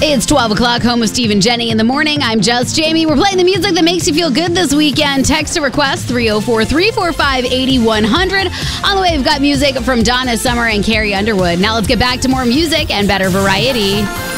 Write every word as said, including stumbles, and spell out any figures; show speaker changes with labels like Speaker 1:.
Speaker 1: It's twelve o'clock, home with Steve and Jenny in the morning. I'm just Jamie. We're playing the music that makes you feel good this weekend. Text a request, three oh four, three four five, eight one hundred. On the way, we've got music from Donna Summer and Carrie Underwood. Now let's get back to more music and better variety.